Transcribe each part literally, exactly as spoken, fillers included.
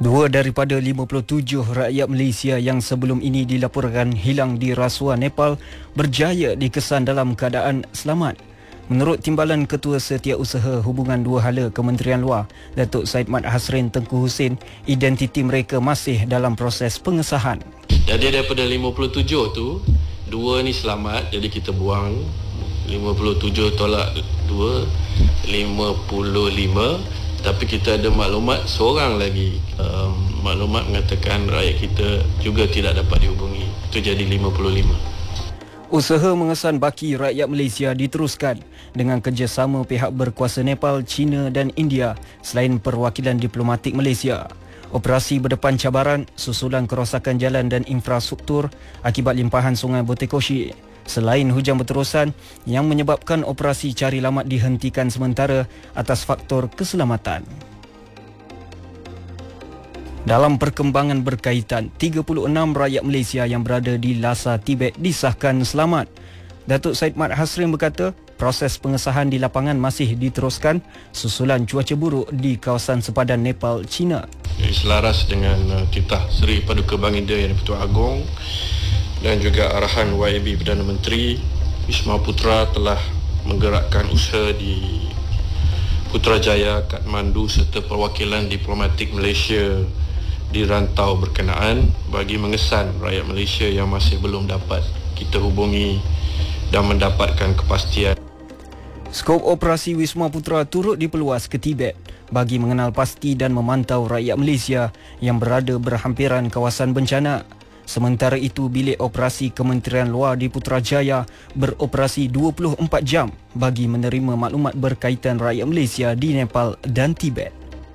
Dua daripada lima puluh tujuh rakyat Malaysia yang sebelum ini dilaporkan hilang di rasuah Nepal berjaya dikesan dalam keadaan selamat. Menurut Timbalan Ketua Setiausaha Hubungan Dua Hala Kementerian Luar, Datuk Syed Mat Hasrin Tengku Husin, identiti mereka masih dalam proses pengesahan. Jadi daripada lima puluh tujuh tu, dua ni selamat, jadi kita buang. lima puluh tujuh tolak dua, lima puluh lima. Tapi kita ada maklumat seorang lagi, um, maklumat mengatakan rakyat kita juga tidak dapat dihubungi. Itu jadi lima puluh lima. Usaha mengesan baki rakyat Malaysia diteruskan dengan kerjasama pihak berkuasa Nepal, China dan India selain perwakilan diplomatik Malaysia. Operasi berdepan cabaran susulan kerosakan jalan dan infrastruktur akibat limpahan sungai Botekoshi. Selain hujan berterusan yang menyebabkan operasi cari lamat dihentikan sementara atas faktor keselamatan. Dalam perkembangan berkaitan, tiga puluh enam rakyat Malaysia yang berada di Lhasa, Tibet disahkan selamat. Datuk Syed Mat Hasrin berkata, proses pengesahan di lapangan masih diteruskan susulan cuaca buruk di kawasan sepadan Nepal, China. Selaras dengan uh, titah Seri Paduka Baginda Yang di-Pertuan Agong dan juga arahan Y A B Perdana Menteri, Wisma Putra telah menggerakkan usaha di Putrajaya, Kathmandu serta perwakilan diplomatik Malaysia di rantau berkenaan bagi mengesan rakyat Malaysia yang masih belum dapat kita hubungi dan mendapatkan kepastian. Skop operasi Wisma Putra turut diperluas ke Tibet bagi mengenal pasti dan memantau rakyat Malaysia yang berada berhampiran kawasan bencana. Sementara itu, bilik operasi Kementerian Luar di Putrajaya beroperasi dua puluh empat jam bagi menerima maklumat berkaitan rakyat Malaysia di Nepal dan Tibet.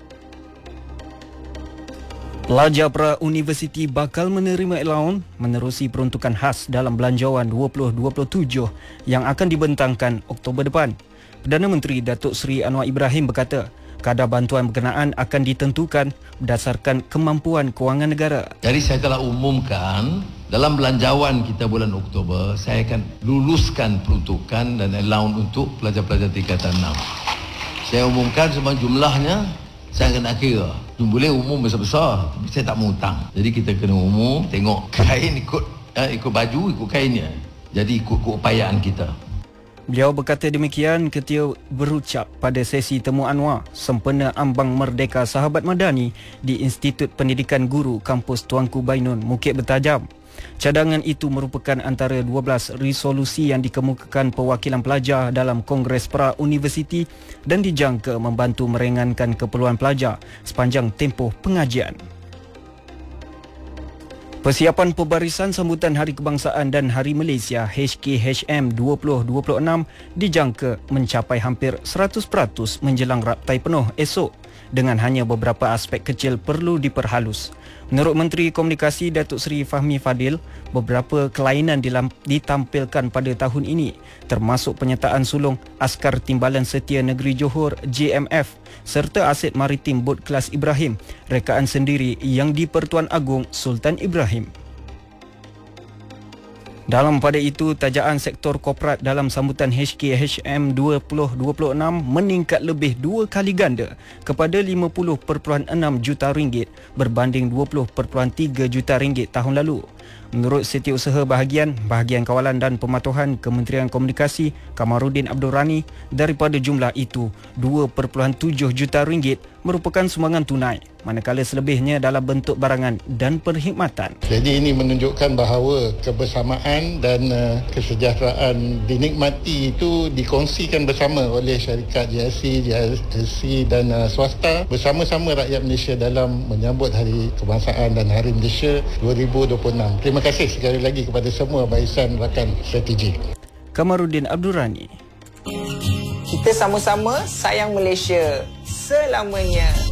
Pelajar pra-universiti bakal menerima allowance menerusi peruntukan khas dalam Belanjawan dua ribu dua puluh tujuh yang akan dibentangkan Oktober depan. Perdana Menteri Datuk Seri Anwar Ibrahim berkata, kadar bantuan berkenaan akan ditentukan berdasarkan kemampuan kewangan negara. Jadi saya telah umumkan dalam belanjawan kita bulan Oktober, saya akan luluskan peruntukan dan allowance untuk pelajar-pelajar tingkatan enam. Saya umumkan semua jumlahnya, saya akan nak kira. Boleh umum besar-besar, tapi saya tak mau hutang. Jadi kita kena umum, tengok kain ikut eh, ikut baju, ikut kainnya. Jadi ikut keupayaan kita. Beliau berkata demikian ketika berucap pada sesi temu Anwar sempena Ambang Merdeka Sahabat Madani di Institut Pendidikan Guru Kampus Tuanku Bainun, Bukit Bertajam. Cadangan itu merupakan antara dua belas resolusi yang dikemukakan perwakilan pelajar dalam Kongres Pra-Universiti dan dijangka membantu meringankan keperluan pelajar sepanjang tempoh pengajian. Persiapan pembarisan sambutan Hari Kebangsaan dan Hari Malaysia H K H M dua ribu dua puluh enam dijangka mencapai hampir seratus peratus menjelang raptai penuh esok dengan hanya beberapa aspek kecil perlu diperhalus. Menurut Menteri Komunikasi Datuk Seri Fahmi Fadil, beberapa kelainan ditampilkan pada tahun ini termasuk penyertaan sulung Askar Timbalan Setia Negeri Johor J M F serta aset maritim bot kelas Ibrahim, rekaan sendiri yang di-Pertuan Agong Sultan Ibrahim. Dalam pada itu, tajaan sektor korporat dalam sambutan H K H M dua ribu dua puluh enam meningkat lebih dua kali ganda kepada lima puluh perpuluhan enam juta ringgit berbanding dua puluh perpuluhan tiga juta ringgit tahun lalu. Menurut Setiausaha Bahagian, Bahagian Kawalan dan Pematuhan Kementerian Komunikasi Kamarudin Abdul Rani, daripada jumlah itu dua perpuluhan tujuh juta ringgit merupakan sumbangan tunai, manakala selebihnya dalam bentuk barangan dan perkhidmatan. Jadi ini menunjukkan bahawa kebersamaan dan uh, kesejahteraan dinikmati itu dikongsikan bersama oleh syarikat J S C, J S C dan uh, swasta bersama-sama rakyat Malaysia dalam menyambut Hari Kebangsaan dan Hari Malaysia dua ribu dua puluh enam. Terima kasih sekali lagi kepada semua barisan rakan strategi. Kamarudin Abdul Rani. Kita sama-sama sayang Malaysia selamanya.